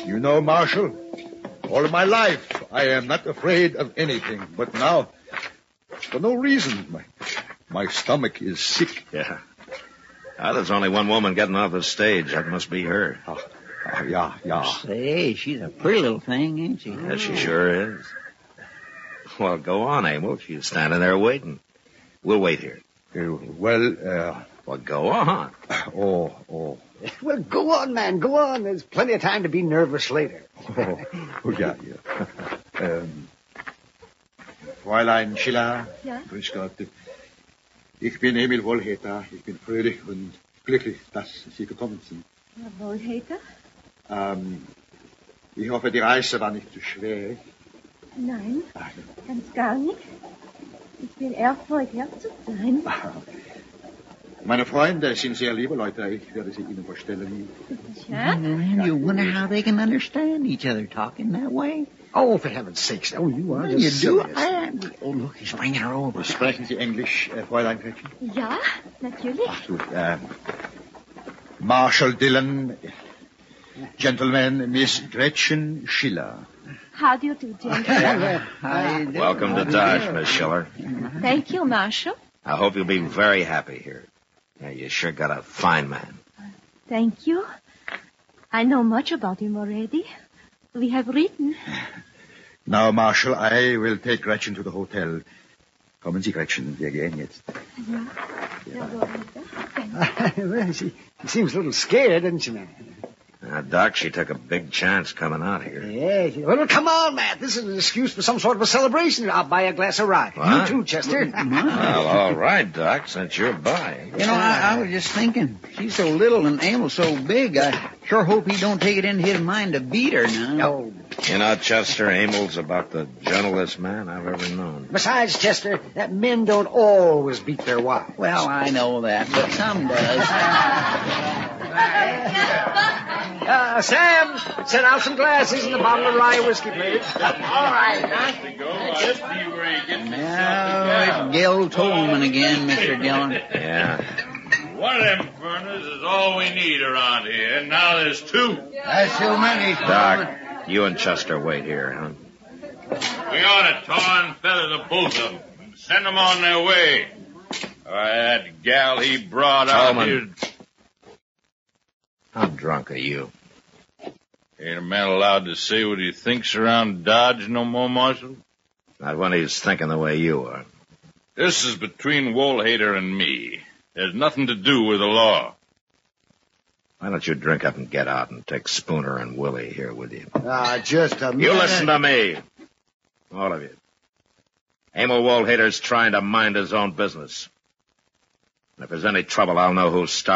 You know, Marshal, all my life I am not afraid of anything. But now, for no reason, my stomach is sick. Yeah. There's only one woman getting off the stage. That must be her. Yeah. Say, she's a pretty little thing, ain't she? Yeah, she sure is. Well, go on, Emil. She's standing there waiting. We'll wait here. Well, go on. Oh. Well, go on, man. Go on. There's plenty of time to be nervous later. Ja. Fräulein Schiller. Ja? Grüß Gott. Ich bin Emil Wohlheter. Ich bin fröhlich und glücklich, dass Sie gekommen sind. Herr Wohlheter? Ich hoffe, die Reise war nicht zu schwer. Nein, ganz gar nicht. Ich bin erfreut, hier zu sein. Meine Freunde sind sehr liebe Leute. Ich werde sie Ihnen vorstellen. Ja? You wonder how they can understand each other talking that way? Oh, for heaven's sakes. Oh, you are You just do. silly. Oh, look, he's ringing her over. Sprechen Sie Englisch, Fräulein Gretchen? Ja, natürlich. Ach, gut. Marshal Dillon, gentlemen, Miss Gretchen Schiller. How do you do, gentlemen? Welcome to Dodge, Miss Schiller. Thank you, Marshal. I hope you'll be very happy here. Yeah, you sure got a fine man. Thank you. I know much about him already. We have written. Now, Marshal, I will take Gretchen to the hotel. Kommen Sie, Gretchen. Wir gehen jetzt. Ja, Herr Wohlheter. Well, she seems a little scared, doesn't she, man? Now, Doc, she took a big chance coming out here. Yeah. Well, come on, Matt. This is an excuse for some sort of a celebration. I'll buy a glass of rye. What? You too, Chester. Well, all right, Doc, since you're buying. You know, I was just thinking, she's so little and Emil's so big, I sure hope he don't take it into his mind to beat her now. No. You know, Chester, Emil's about the gentlest man I've ever known. Besides, Chester, that men don't always beat their wives. Well, I know that, but some does. Sam, set out some glasses and a bottle of rye whiskey, please. All right, Just see where he gets Now, it's Gil Tolman again, Mr. Dillon. Yeah. One of them furnaces is all we need around here, and now there's two. That's too many. Doc, you and Chester wait here, huh? We ought to tar and feather the both of them and send them on their way. That gal he brought out Tolman. here... How drunk are you? Ain't a man allowed to say what he thinks around Dodge no more, Marshal? Not when he's thinking the way you are. This is between Wohlheter and me. There's nothing to do with the law. Why don't you drink up and get out and take Spooner and Willie here with you? Just a minute. You listen to me. All of you. Emil Wohlheter's trying to mind his own business. And if there's any trouble, I'll know who's starting.